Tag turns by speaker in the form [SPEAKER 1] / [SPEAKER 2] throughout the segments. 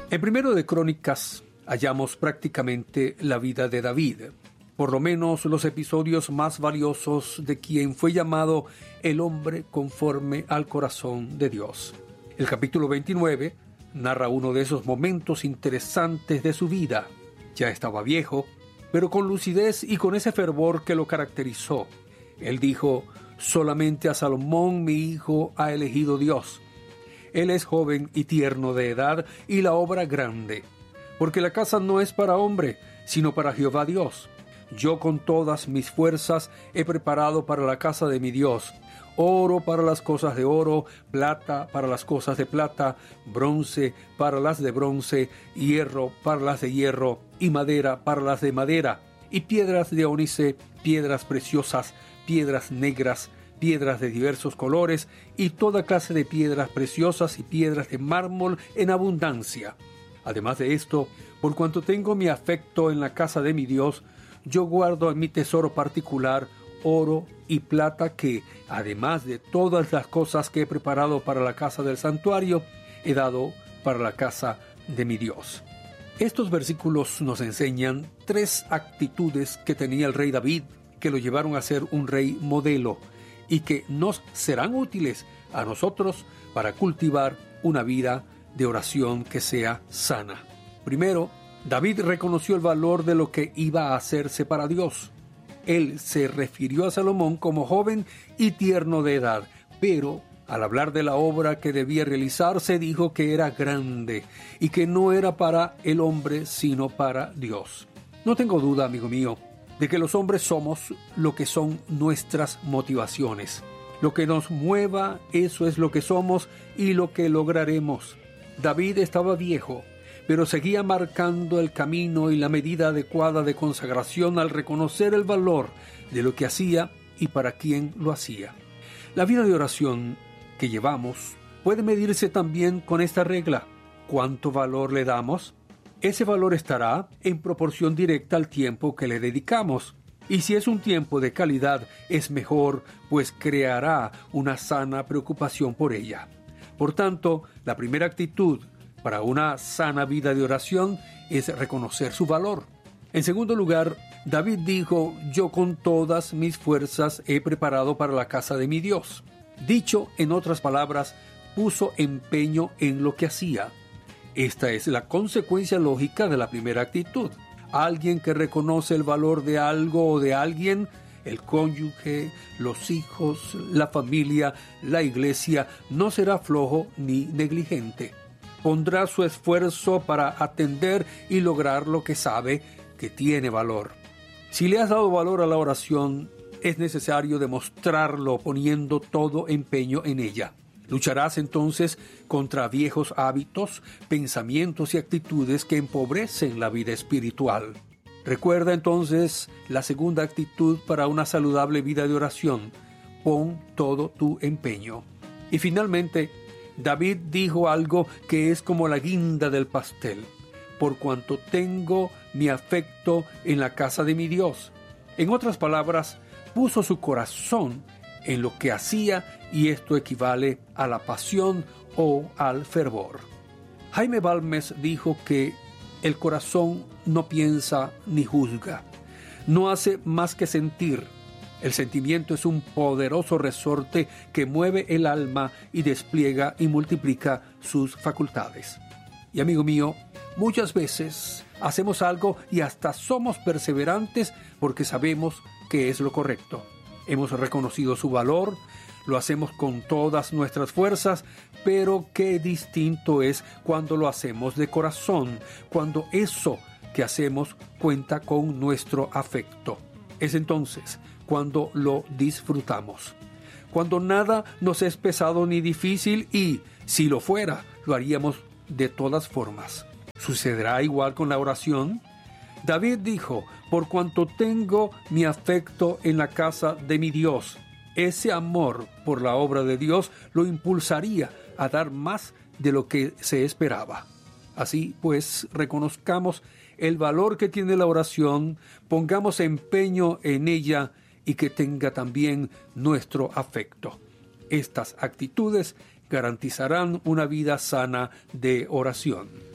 [SPEAKER 1] En Primero de Crónicas hallamos prácticamente la vida de David, por lo menos los episodios más valiosos de quien fue llamado el hombre conforme al corazón de Dios. El capítulo 29 narra uno de esos momentos interesantes de su vida. Ya estaba viejo, pero con lucidez y con ese fervor que lo caracterizó. Él dijo: solamente a Salomón mi hijo ha elegido Dios. Él es joven y tierno de edad, y la obra grande, porque la casa no es para hombre, sino para Jehová Dios. Yo con todas mis fuerzas he preparado para la casa de mi Dios, oro para las cosas de oro, plata para las cosas de plata, bronce para las de bronce, hierro para las de hierro, y madera para las de madera, y piedras de ónice, piedras preciosas, piedras negras, piedras de diversos colores, y toda clase de piedras preciosas y piedras de mármol en abundancia. Además de esto, por cuanto tengo mi afecto en la casa de mi Dios, yo guardo en mi tesoro particular oro y plata que, además de todas las cosas que he preparado para la casa del santuario, he dado para la casa de mi Dios. Estos versículos nos enseñan 3 actitudes que tenía el rey David, que lo llevaron a ser un rey modelo y que nos serán útiles a nosotros para cultivar una vida de oración que sea sana. Primero, David reconoció el valor de lo que iba a hacerse para Dios. Él se refirió a Salomón como joven y tierno de edad, pero al hablar de la obra que debía realizarse, dijo que era grande y que no era para el hombre, sino para Dios. No tengo duda, amigo mío, de que los hombres somos lo que son nuestras motivaciones. Lo que nos mueva, eso es lo que somos y lo que lograremos. David estaba viejo, pero seguía marcando el camino y la medida adecuada de consagración al reconocer el valor de lo que hacía y para quién lo hacía. La vida de oración que llevamos puede medirse también con esta regla: ¿cuánto valor le damos? Ese valor estará en proporción directa al tiempo que le dedicamos. Y si es un tiempo de calidad, es mejor, pues creará una sana preocupación por ella. Por tanto, la primera actitud para una sana vida de oración es reconocer su valor. En segundo lugar, David dijo: yo con todas mis fuerzas he preparado para la casa de mi Dios. Dicho en otras palabras, puso empeño en lo que hacía. Esta es la consecuencia lógica de la primera actitud. Alguien que reconoce el valor de algo o de alguien, el cónyuge, los hijos, la familia, la iglesia, no será flojo ni negligente. Pondrá su esfuerzo para atender y lograr lo que sabe que tiene valor. Si le has dado valor a la oración, es necesario demostrarlo poniendo todo empeño en ella. Lucharás entonces contra viejos hábitos, pensamientos y actitudes que empobrecen la vida espiritual. Recuerda entonces la segunda actitud para una saludable vida de oración: pon todo tu empeño. Y finalmente, David dijo algo que es como la guinda del pastel: por cuanto tengo mi afecto en la casa de mi Dios. En otras palabras, puso su corazón en lo que hacía, y esto equivale a la pasión o al fervor. Jaime Balmes dijo que el corazón no piensa ni juzga, no hace más que sentir. El sentimiento es un poderoso resorte que mueve el alma y despliega y multiplica sus facultades. Y amigo mío, muchas veces hacemos algo y hasta somos perseverantes porque sabemos que es lo correcto. Hemos reconocido su valor, lo hacemos con todas nuestras fuerzas, pero qué distinto es cuando lo hacemos de corazón, cuando eso que hacemos cuenta con nuestro afecto. Es entonces cuando lo disfrutamos, cuando nada nos es pesado ni difícil y, si lo fuera, lo haríamos de todas formas. ¿Sucederá igual con la oración? David dijo: por cuanto tengo mi afecto en la casa de mi Dios. Ese amor por la obra de Dios lo impulsaría a dar más de lo que se esperaba. Así pues, reconozcamos el valor que tiene la oración, pongamos empeño en ella y que tenga también nuestro afecto. Estas actitudes garantizarán una vida sana de oración.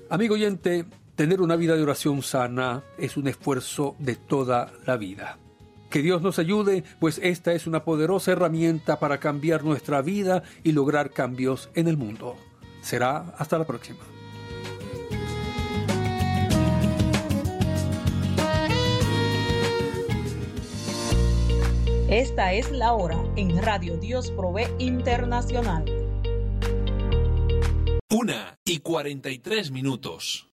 [SPEAKER 1] Amigo oyente, tener una vida de oración sana es un esfuerzo de toda la vida. Que Dios nos ayude, pues esta es una poderosa herramienta para cambiar nuestra vida y lograr cambios en el mundo. Será hasta la próxima.
[SPEAKER 2] Esta es la hora en Radio Dios Provee Internacional.
[SPEAKER 3] 1:43 minutos.